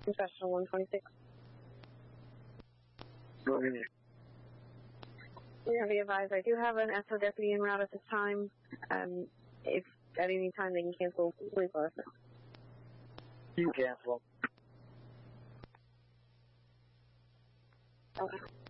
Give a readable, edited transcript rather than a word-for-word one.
Professional 126. Yeah, be advised, I do have an SO deputy en route at this time. If at any time they can cancel, please let us know. You can cancel. Okay.